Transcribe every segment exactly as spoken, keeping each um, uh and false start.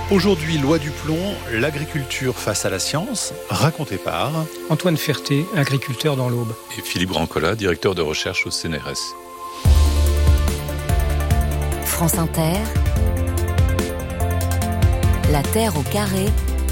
Aujourd'hui, loi du plomb, l'agriculture face à la science, raconté par Antoine Ferté, agriculteur dans l'Aube. Et Philippe Grandcola, directeur de recherche au C N R S. France Inter, La Terre au carré,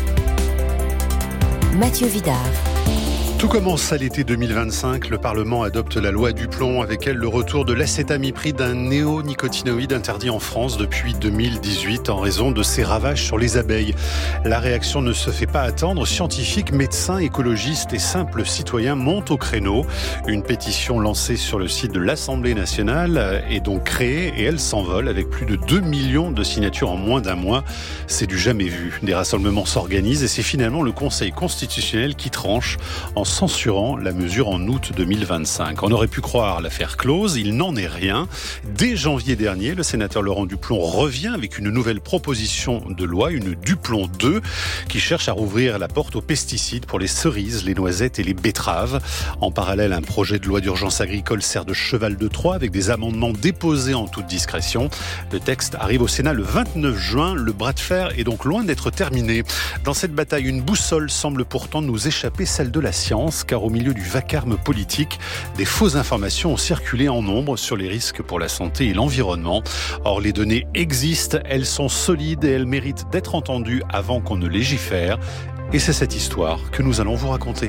Mathieu Vidard. Tout commence à l'été deux mille vingt-cinq. Le Parlement adopte la loi du plomb, avec elle le retour de l'acétamipride, un néonicotinoïde interdit en France depuis deux mille dix-huit en raison de ses ravages sur les abeilles. La réaction ne se fait pas attendre. Scientifiques, médecins, écologistes et simples citoyens montent au créneau. Une pétition lancée sur le site de l'Assemblée nationale est donc créée et elle s'envole avec plus de deux millions de signatures en moins d'un mois. C'est du jamais vu. Des rassemblements s'organisent et c'est finalement le Conseil constitutionnel qui tranche en censurant la mesure en août deux mille vingt-cinq. On aurait pu croire l'affaire close, il n'en est rien. Dès janvier dernier, le sénateur Laurent Duplomb revient avec une nouvelle proposition de loi, une Duplomb deux, qui cherche à rouvrir la porte aux pesticides pour les cerises, les noisettes et les betteraves. En parallèle, un projet de loi d'urgence agricole sert de cheval de Troie avec des amendements déposés en toute discrétion. Le texte arrive au Sénat le vingt-neuf juin. Le bras de fer est donc loin d'être terminé. Dans cette bataille, une boussole semble pourtant nous échapper, celle de la science, car au milieu du vacarme politique, des fausses informations ont circulé en nombre sur les risques pour la santé et l'environnement. Or, les données existent, elles sont solides et elles méritent d'être entendues avant qu'on ne légifère. Et c'est cette histoire que nous allons vous raconter.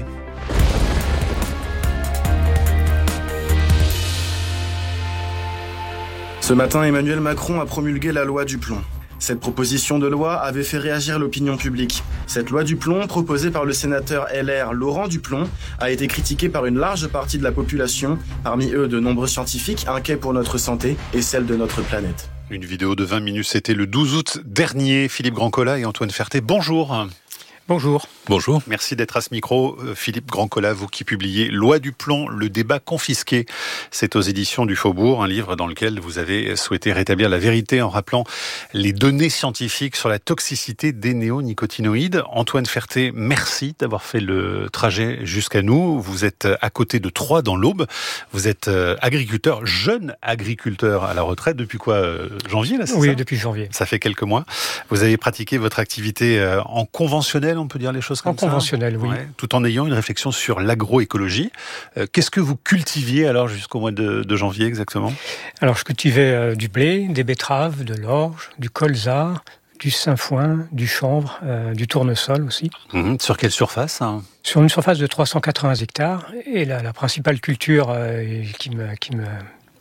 Ce matin, Emmanuel Macron a promulgué la loi du plomb. Cette proposition de loi avait fait réagir l'opinion publique. Cette loi du plomb, proposée par le sénateur L R Laurent Duplomb, a été critiquée par une large partie de la population, parmi eux de nombreux scientifiques inquiets pour notre santé et celle de notre planète. Une vidéo de vingt minutes, c'était le douze août dernier. Philippe Grandcola et Antoine Ferté, bonjour. Bonjour. Bonjour. Merci d'être à ce micro. Philippe Grandcola, vous qui publiez Loi du plomb, le débat confisqué. C'est aux éditions du Faubourg, un livre dans lequel vous avez souhaité rétablir la vérité en rappelant les données scientifiques sur la toxicité des néonicotinoïdes. Antoine Ferté, merci d'avoir fait le trajet jusqu'à nous. Vous êtes à côté de Troyes dans l'Aube. Vous êtes agriculteur, jeune agriculteur à la retraite depuis quoi, janvier là, c'est Oui, ça depuis janvier. Ça fait quelques mois. Vous avez pratiqué votre activité en conventionnel, on peut dire les choses comme en ça. En conventionnel, oui. Ouais, tout en ayant une réflexion sur l'agroécologie. Euh, qu'est-ce que vous cultiviez alors jusqu'au mois de, de janvier exactement ? Alors je cultivais euh, du blé, des betteraves, de l'orge, du colza, du sainfoin, du chanvre, euh, du tournesol aussi. Mmh, sur quelle surface hein ? Sur une surface de trois cent quatre-vingts hectares. Et la, la principale culture euh, qui me... Qui me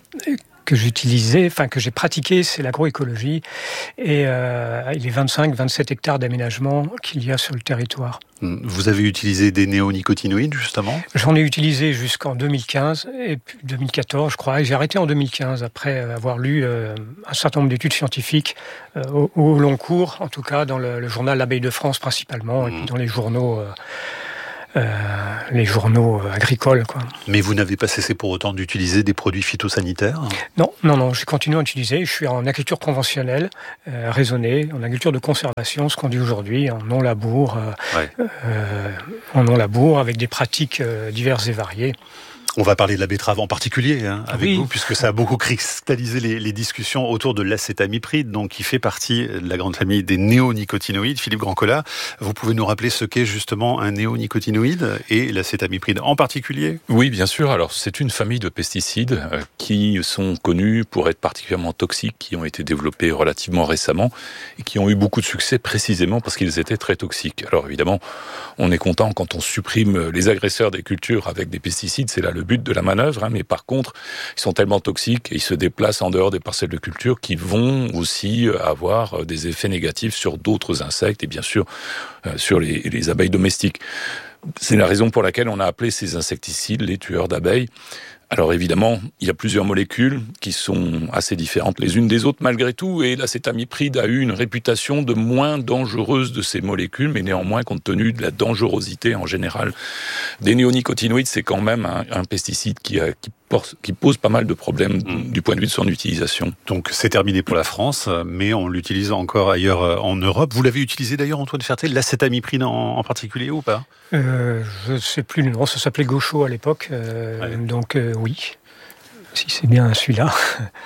que j'utilisais, enfin que j'ai pratiqué, c'est l'agroécologie et euh, les vingt-cinq à vingt-sept hectares d'aménagement qu'il y a sur le territoire. Vous avez utilisé des néonicotinoïdes justement ? J'en ai utilisé jusqu'en deux mille quinze et puis deux mille quatorze je crois, et j'ai arrêté en deux mille quinze après avoir lu euh, un certain nombre d'études scientifiques euh, au, au long cours, en tout cas dans le, le journal L'Abeille de France principalement, mmh. et puis dans les journaux... Euh, Euh, les journaux agricoles, quoi. Mais vous n'avez pas cessé pour autant d'utiliser des produits phytosanitaires ? Non, non, non, j'ai continué à utiliser. Je suis en agriculture conventionnelle, euh, raisonnée, en agriculture de conservation, ce qu'on dit aujourd'hui, en non-labour, euh, ouais. euh, en non-labour, avec des pratiques euh, diverses et variées. On va parler de la betterave en particulier hein, avec oui. vous, puisque ça a beaucoup cristallisé les, les discussions autour de l'acétamipride, donc qui fait partie de la grande famille des néonicotinoïdes. Philippe Grandcola, vous pouvez nous rappeler ce qu'est justement un néonicotinoïde et l'acétamipride en particulier ? Oui, bien sûr. Alors, c'est une famille de pesticides euh, qui sont connus pour être particulièrement toxiques, qui ont été développés relativement récemment et qui ont eu beaucoup de succès précisément parce qu'ils étaient très toxiques. Alors, évidemment, on est content quand on supprime les agresseurs des cultures avec des pesticides, c'est là le but de la manœuvre, hein, mais par contre, ils sont tellement toxiques et ils se déplacent en dehors des parcelles de culture qu'ils vont aussi avoir des effets négatifs sur d'autres insectes et bien sûr euh, sur les, les abeilles domestiques. C'est la raison pour laquelle on a appelé ces insecticides les tueurs d'abeilles. Alors évidemment, il y a plusieurs molécules qui sont assez différentes les unes des autres malgré tout, et l'acétamipride a eu une réputation de moins dangereuse de ces molécules, mais néanmoins, compte tenu de la dangerosité en général des néonicotinoïdes, c'est quand même un, un pesticide qui, a, qui, porte, qui pose pas mal de problèmes mmh. du point de vue de son utilisation. Donc c'est terminé pour la France, mais on l'utilise encore ailleurs en Europe. Vous l'avez utilisé d'ailleurs, Antoine Ferté, l'acétamipride en, en particulier ou pas ? euh, Je ne sais plus le nom, ça s'appelait Gaucho à l'époque, euh, ouais. donc euh, oui, si c'est bien celui-là.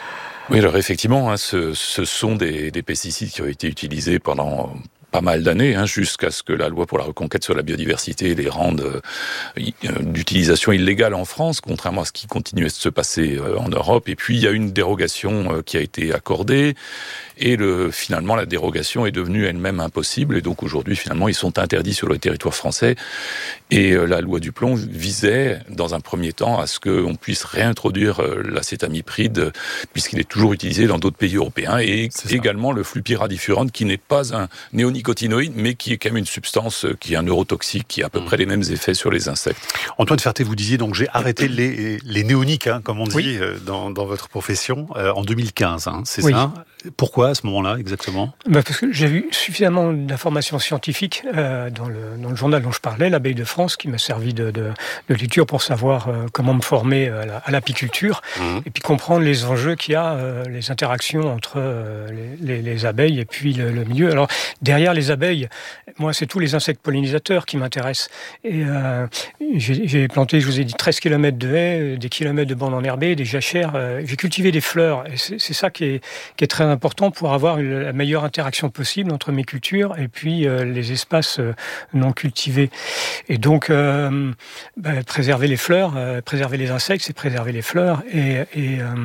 Oui, alors effectivement, hein, ce, ce sont des, des pesticides qui ont été utilisés pendant pas mal d'années, hein, jusqu'à ce que la loi pour la reconquête sur la biodiversité les rende euh, d'utilisation illégale en France, contrairement à ce qui continuait de se passer euh, en Europe. Et puis, il y a une dérogation euh, qui a été accordée, et le, finalement, la dérogation est devenue elle-même impossible, et donc aujourd'hui, finalement, ils sont interdits sur le territoire français. Et euh, la loi du plomb visait, dans un premier temps, à ce qu'on puisse réintroduire euh, l'acétamipride, puisqu'il est toujours utilisé dans d'autres pays européens, et également le flupyradifurone, qui n'est pas un néonicotinoïde, mais qui est quand même une substance qui est un neurotoxique, qui a à peu près les mêmes effets sur les insectes. Antoine Ferté, vous disiez donc j'ai arrêté les, les néoniques, hein, comme on dit oui. dans, dans votre profession, euh, en deux mille quinze, hein, c'est oui. ça. Pourquoi à ce moment-là exactement ? Bah parce que j'ai eu suffisamment d'informations scientifiques euh, dans, le, dans le journal dont je parlais, l'Abeille de France, qui m'a servi de, de, de lecture pour savoir euh, comment me former à, la, à l'apiculture, mmh. et puis comprendre les enjeux qu'il y a, euh, les interactions entre euh, les, les, les abeilles et puis le, le milieu. Alors derrière les abeilles, moi c'est tous les insectes pollinisateurs qui m'intéressent. Et euh, j'ai, j'ai planté, je vous ai dit, treize kilomètres de haies, des kilomètres de bandes enherbées, des jachères. Euh, j'ai cultivé des fleurs. Et c'est, c'est ça qui est, qui est très important pour avoir une, la meilleure interaction possible entre mes cultures et puis euh, les espaces euh, non cultivés. Et donc, euh, bah, préserver les fleurs, euh, préserver les insectes, c'est préserver les fleurs. Et, et, euh...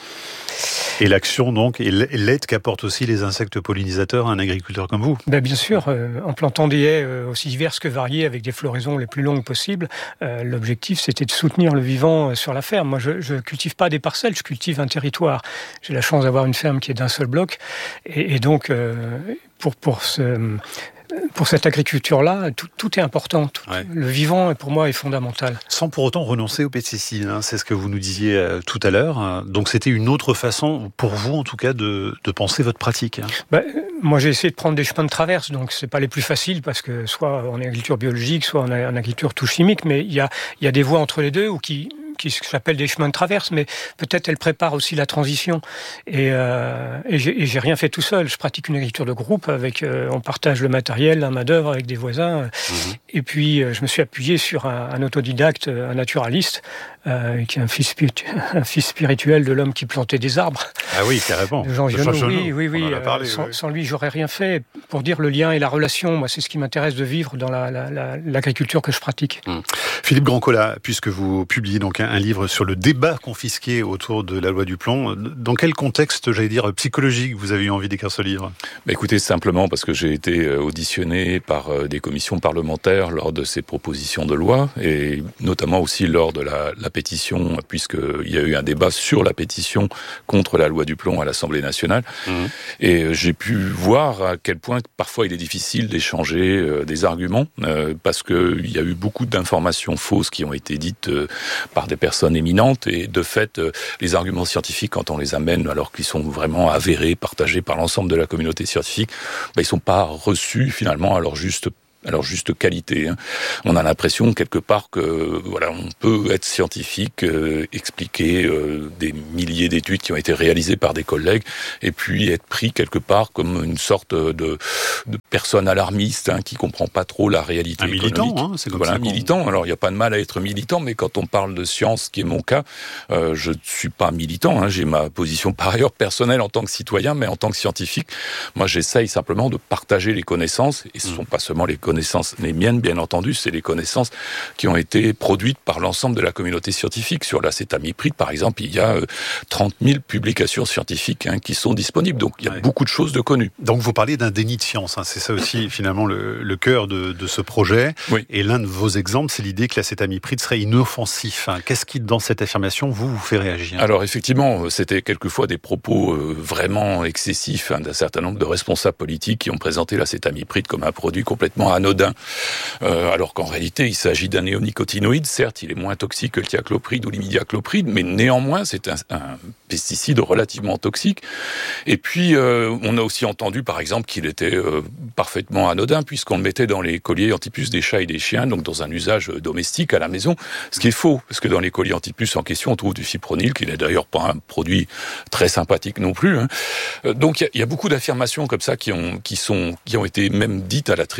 et l'action, donc, et l'aide qu'apportent aussi les insectes pollinisateurs à un agriculteur comme vous. Ben, bien sûr, euh, en plantant des haies euh, aussi diverses que variées avec des floraisons les plus longues possibles, euh, l'objectif c'était de soutenir le vivant sur la ferme. Moi, je ne cultive pas des parcelles, je cultive un territoire. J'ai la chance d'avoir une ferme qui est d'un seul bloc. Et, et donc, euh, pour, pour ce... Pour cette agriculture-là, tout, tout est important. Tout, ouais. Le vivant, pour moi, est fondamental. Sans pour autant renoncer aux pesticides, hein, c'est ce que vous nous disiez euh, tout à l'heure. Donc c'était une autre façon, pour vous en tout cas, de, de penser votre pratique. Hein. Bah, moi, j'ai essayé de prendre des chemins de traverse, donc c'est pas les plus faciles, parce que soit on est en agriculture biologique, soit on est en agriculture tout chimique, mais il y a, il y a des voies entre les deux, ou qui... qui s'appellent des chemins de traverse, mais peut-être elle prépare aussi la transition. Et, euh, et, j'ai, et j'ai rien fait tout seul. Je pratique une agriculture de groupe, avec, euh, on partage le matériel, la main-d'œuvre avec des voisins. Mmh. Et puis, euh, je me suis appuyé sur un, un autodidacte, un naturaliste, euh, qui est un fils, un fils spirituel de l'homme qui plantait des arbres. Ah oui, carrément. De Jean Genot. Oui, oui, oui. Parlé, sans, oui. sans lui, j'aurais rien fait. Pour dire le lien et la relation, moi, c'est ce qui m'intéresse de vivre dans la, la, la, l'agriculture que je pratique. Mmh. Philippe Grandcola, puisque vous publiez donc un, un livre sur le débat confisqué autour de la loi du plomb, dans quel contexte, j'allais dire, psychologique, vous avez eu envie d'écrire ce livre ? Bah écoutez, simplement parce que j'ai été auditionné par des commissions parlementaires lors de ces propositions de loi, et notamment aussi lors de la, la pétition, puisqu'il y a eu un débat sur la pétition contre la loi du plomb à l'Assemblée nationale. Mmh. Et j'ai pu voir à quel point parfois il est difficile d'échanger des arguments, parce qu'il y a eu beaucoup d'informations fausses qui ont été dites par des personnes éminentes, et de fait, les arguments scientifiques, quand on les amène, alors qu'ils sont vraiment avérés, partagés par l'ensemble de la communauté scientifique, ben, ils sont pas reçus finalement à leur juste alors juste qualité. Hein. On a l'impression quelque part que voilà, on peut être scientifique, euh, expliquer euh, des milliers d'études qui ont été réalisées par des collègues, et puis être pris quelque part comme une sorte de, de personne alarmiste, hein, qui comprend pas trop la réalité un économique. Militant, hein, c'est comme voilà, ça. Un militant. Alors il n'y a pas de mal à être militant, mais quand on parle de science, qui est mon cas, euh, je ne suis pas militant. Hein. J'ai ma position par ailleurs personnelle en tant que citoyen, mais en tant que scientifique, moi j'essaye simplement de partager les connaissances, et ce ne sont pas seulement les connaissances les miennes, bien entendu, c'est les connaissances qui ont été produites par l'ensemble de la communauté scientifique. Sur l'acétamipride, par exemple, il y a euh, trente mille publications scientifiques, hein, qui sont disponibles. Donc, il y a ouais. beaucoup de choses de connues. Donc, vous parlez d'un déni de science. Hein. C'est ça aussi, finalement, le, le cœur de, de ce projet. Oui. Et l'un de vos exemples, c'est l'idée que l'acétamipride serait inoffensif. Hein. Qu'est-ce qui, dans cette affirmation, vous, vous fait réagir ? Alors, effectivement, c'était quelquefois des propos euh, vraiment excessifs, hein, d'un certain nombre de responsables politiques qui ont présenté l'acétamipride comme un produit complètement anodin. Euh, alors qu'en réalité, il s'agit d'un néonicotinoïde. Certes, il est moins toxique que le thiaclopride ou l'imidiaclopride, mais néanmoins, c'est un, un pesticide relativement toxique. Et puis, euh, on a aussi entendu, par exemple, qu'il était euh, parfaitement anodin, puisqu'on le mettait dans les colliers antipuces des chats et des chiens, donc dans un usage domestique à la maison, ce qui est faux, parce que dans les colliers antipuces en question, on trouve du fipronil, qui n'est d'ailleurs pas un produit très sympathique non plus. Hein. Donc, il y, y a beaucoup d'affirmations comme ça qui ont, qui sont, qui ont été même dites à la tribune de l'Assemblée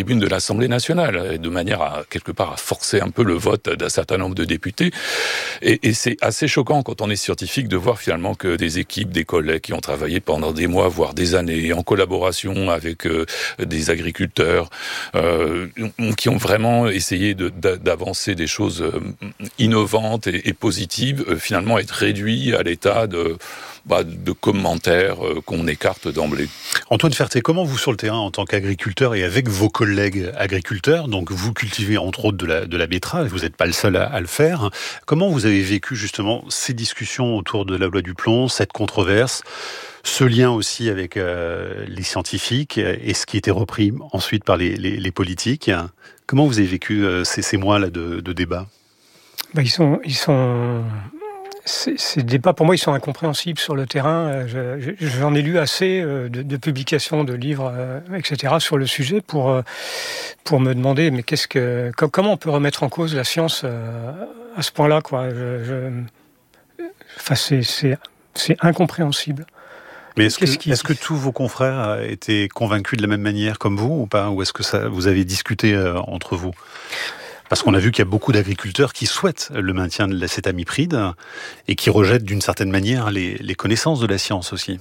l'Assemblée nationale, de manière à, quelque part, à forcer un peu le vote d'un certain nombre de députés. Et, et c'est assez choquant quand on est scientifique de voir finalement que des équipes, des collègues qui ont travaillé pendant des mois, voire des années, en collaboration avec euh, des agriculteurs, euh, qui ont vraiment essayé de, d'avancer des choses innovantes et, et positives, euh, finalement être réduits à l'état de, bah, de commentaires euh, qu'on écarte d'emblée. Antoine Ferté, comment vous, sur le terrain, en tant qu'agriculteur et avec vos collègues agriculteurs, donc vous cultivez entre autres de la, de la betterave, vous n'êtes pas le seul à, à le faire, comment vous avez vécu justement ces discussions autour de la loi du plomb, cette controverse, ce lien aussi avec euh, les scientifiques et ce qui était repris ensuite par les, les, les politiques? Comment vous avez vécu euh, ces, ces mois-là de, de débat? Ben, ils sont... Ils sont... Ces, ces débats, pour moi, ils sont incompréhensibles sur le terrain. Je, je, j'en ai lu assez de, de publications, de livres, et cetera sur le sujet pour, pour me demander, mais qu'est-ce que, comment on peut remettre en cause la science à ce point-là, quoi. Je, je, enfin, c'est, c'est, c'est incompréhensible. Mais est-ce que, qui... est-ce que tous vos confrères étaient convaincus de la même manière comme vous ou pas? Ou est-ce que ça, vous avez discuté entre vous? Parce qu'on a vu qu'il y a beaucoup d'agriculteurs qui souhaitent le maintien de l'acétamipride et qui rejettent d'une certaine manière les, les connaissances de la science aussi.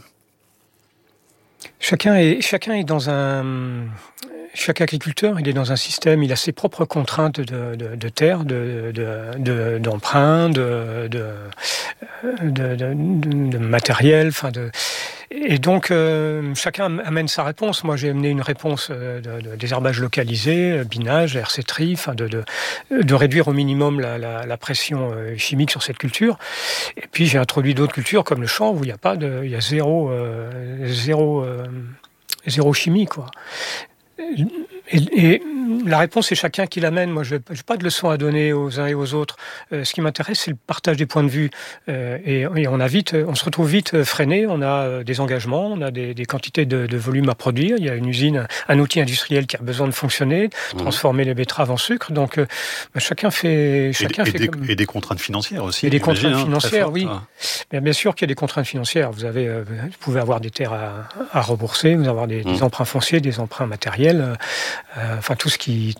Chacun est, chacun est dans un... Chaque agriculteur, il est dans un système, il a ses propres contraintes de, de, de terre, de, de, de, d'emprunt, de, de, de, de, de matériel, enfin de... Et donc, euh, chacun amène sa réponse. Moi, j'ai amené une réponse de, de désherbage localisé, binage, R C tri, enfin de, de, de réduire au minimum la, la, la pression chimique sur cette culture. Et puis, j'ai introduit d'autres cultures comme le chanvre où il n'y a pas de, il y a zéro, euh, zéro, euh, zéro chimie, quoi. Et, et la réponse, c'est chacun qui l'amène. Moi, je n'ai pas de leçons à donner aux uns et aux autres. Euh, ce qui m'intéresse, c'est le partage des points de vue. Euh, et, et on a vite, on se retrouve vite freiné. On a des engagements, on a des, des quantités de, de volume à produire. Il y a une usine, un outil industriel qui a besoin de fonctionner, mmh. transformer les betteraves en sucre. Donc, euh, bah, chacun fait, chacun et, fait et, comme... des, et des contraintes financières aussi. Et des contraintes hein, financières, fortes, oui. hein. Bien, bien sûr qu'il y a des contraintes financières. Vous avez, euh, vous pouvez avoir des terres à, à rembourser, vous avez des, mmh. des emprunts fonciers, des emprunts matériels. Euh, Euh, enfin, tout ce qui...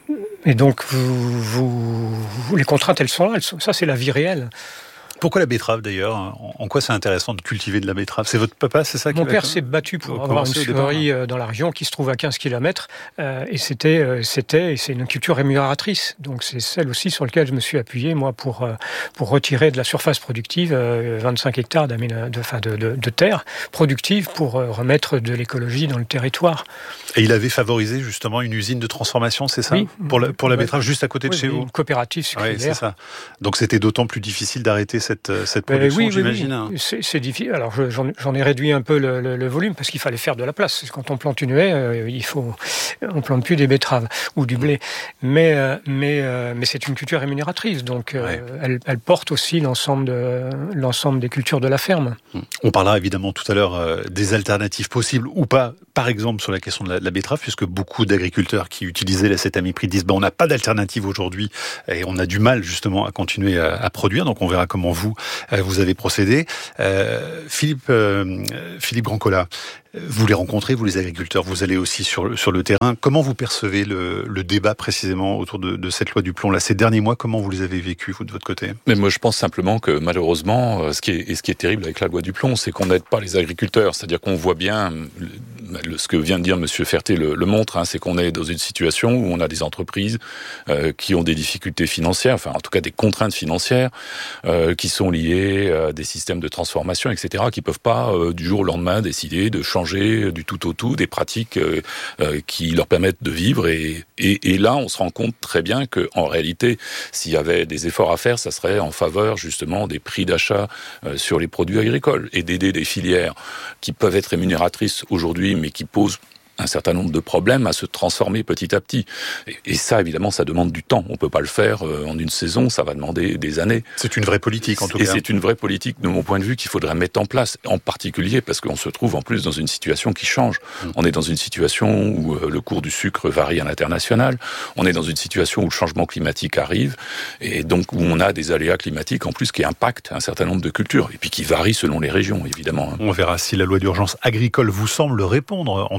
Et donc, vous, vous, vous, les contraintes, elles sont là. Elles sont... Ça, c'est la vie réelle. Pourquoi la betterave, d'ailleurs? En quoi c'est intéressant de cultiver de la betterave? C'est votre papa, c'est ça? Mon père s'est battu pour avoir une surerie dans la région qui se trouve à quinze kilomètres. Euh, et c'était, euh, c'était, et c'est une culture rémunératrice. Donc, c'est celle aussi sur laquelle je me suis appuyé, moi, pour, euh, pour retirer de la surface productive, euh, vingt-cinq hectares de, de, de, de terre productive pour euh, remettre de l'écologie dans le territoire. Et il avait favorisé, justement, une usine de transformation, c'est ça? Oui. Pour la, pour la betterave, juste à côté oui, de chez oui, vous? Une coopérative sucrière. Oui, c'est ça. Donc, c'était d'autant plus difficile d'arrêter cette, cette production, euh, oui, j'imagine. Oui, oui. C'est, c'est difficile. Alors, je, j'en, j'en ai réduit un peu le, le, le volume parce qu'il fallait faire de la place. Quand on plante une haie, euh, il faut, on plante plus des betteraves ou du blé. Mais, euh, mais, euh, mais c'est une culture rémunératrice. Donc, euh, ouais. elle, elle porte aussi l'ensemble, de, l'ensemble des cultures de la ferme. On parlera évidemment tout à l'heure euh, des alternatives possibles ou pas, par exemple, sur la question de la, de la betterave, puisque beaucoup d'agriculteurs qui utilisaient l'acétamipride disent ben, on n'a pas d'alternative aujourd'hui et on a du mal justement à continuer à, à produire. Donc, on verra comment vous, euh, vous avez procédé. Euh, Philippe, euh, Philippe Grandcola, vous les rencontrez, vous les agriculteurs, vous allez aussi sur, sur le terrain. Comment vous percevez le, le débat précisément autour de, de cette loi du plomb là, ces derniers mois, comment vous les avez vécus, vous, de votre côté? Mais moi, je pense simplement que malheureusement, ce qui est, et ce qui est terrible avec la loi du plomb, c'est qu'on n'aide pas les agriculteurs. C'est-à-dire qu'on voit bien, le, ce que vient de dire Monsieur Ferté le, le montre, hein, c'est qu'on est dans une situation où on a des entreprises euh, qui ont des difficultés financières, enfin en tout cas des contraintes financières, euh, qui sont liées à des systèmes de transformation, et cetera, qui peuvent pas euh, du jour au lendemain décider de changer du tout au tout des pratiques euh, euh, qui leur permettent de vivre. Et, et, et là, on se rend compte très bien qu'en réalité, s'il y avait des efforts à faire, ça serait en faveur justement des prix d'achat euh, sur les produits agricoles et d'aider des filières qui peuvent être rémunératrices aujourd'hui, mais qui posent un certain nombre de problèmes à se transformer petit à petit. Et, et ça, évidemment, ça demande du temps. On peut pas le faire euh, en une saison, ça va demander des années. C'est une vraie politique, en tout et cas. Et c'est une vraie politique, de mon point de vue, qu'il faudrait mettre en place, en particulier parce qu'on se trouve en plus dans une situation qui change. Mmh. On est dans une situation où euh, le cours du sucre varie à l'international, on est dans une situation où le changement climatique arrive, et donc où on a des aléas climatiques, en plus, qui impactent un certain nombre de cultures, et puis qui varient selon les régions, évidemment. On verra si la loi d'urgence agricole vous semble répondre, en tout cas, à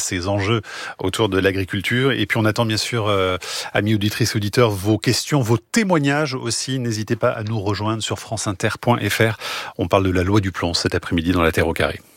ces enjeux autour de l'agriculture. Et puis on attend bien sûr, euh, amis auditrices, auditeurs, vos questions, vos témoignages aussi. N'hésitez pas à nous rejoindre sur franceinter point fr. On parle de la loi du plomb cet après-midi dans La Terre au carré.